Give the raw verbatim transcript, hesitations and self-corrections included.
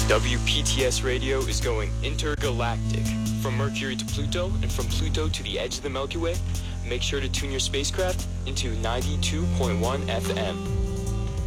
W P T S Radio is going intergalactic. From Mercury to Pluto, and from Pluto to the edge of the Milky Way, make sure to tune your spacecraft into ninety-two point one F M.